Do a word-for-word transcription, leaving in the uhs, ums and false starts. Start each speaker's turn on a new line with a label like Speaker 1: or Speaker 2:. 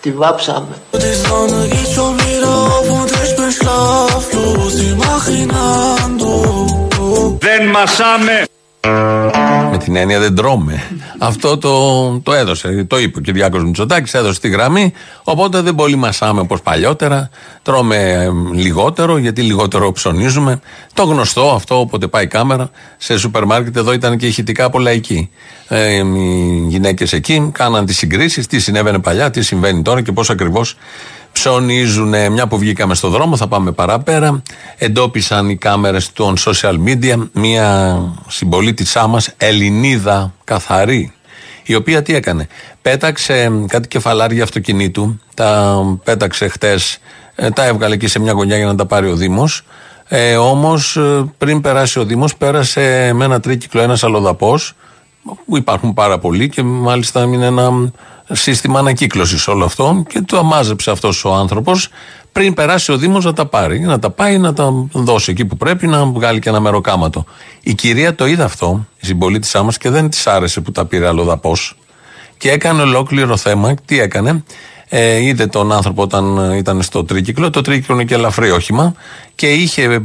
Speaker 1: Τη βάψαμε.
Speaker 2: Δεν μασάμε.
Speaker 3: Με την έννοια δεν τρώμε. Αυτό το, το έδωσε, το είπε ο Κυριάκος Μητσοτάκης, έδωσε τη γραμμή. Οπότε δεν πολύ μασάμε όπως παλιότερα. Τρώμε ε, λιγότερο, γιατί λιγότερο ψωνίζουμε. Το γνωστό αυτό, όποτε πάει η κάμερα σε σούπερ μάρκετ. Εδώ ήταν και ηχητικά από λαϊκή. Ε, οι γυναίκες εκεί κάναν τις συγκρίσεις, τι συνέβαινε παλιά, τι συμβαίνει τώρα και πώς ακριβώς ψωνίζουν. Μια που βγήκαμε στο δρόμο, θα πάμε παραπέρα. Εντόπισαν οι κάμερες των social media μια συμπολίτησά μας, Ελληνίδα καθαρή, η οποία τι έκανε? Πέταξε κάτι κεφαλάρια αυτοκινήτου, τα πέταξε χτες, τα έβγαλε εκεί σε μια γωνιά για να τα πάρει ο Δήμος. Ε, όμως πριν περάσει ο Δήμος, πέρασε με ένα τρίκυκλο ένας αλλοδαπός, που υπάρχουν πάρα πολλοί και μάλιστα είναι ένα σύστημα ανακύκλωσης όλο αυτό, και το αμάζεψε αυτός ο άνθρωπος πριν περάσει ο Δήμος να τα πάρει, να τα πάει να τα δώσει εκεί που πρέπει, να βγάλει και ένα μεροκάματο. Η κυρία το είδε αυτό, η συμπολίτησά μας, και δεν της άρεσε που τα πήρε αλλοδαπός και έκανε ολόκληρο θέμα. Τι έκανε? Ε, είδε τον άνθρωπο όταν ήταν στο τρίκυκλο, το τρίκυκλο είναι και ελαφρύ όχημα, και είχε